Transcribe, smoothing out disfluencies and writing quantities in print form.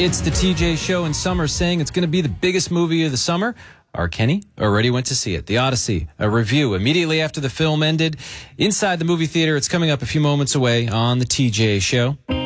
It's the TJ Show, and some are saying it's going to be the biggest movie of the summer. Our Kenny already went to see it. The Odyssey, a review immediately after the film ended. Inside the movie theater, it's coming up a few moments away on the TJ Show.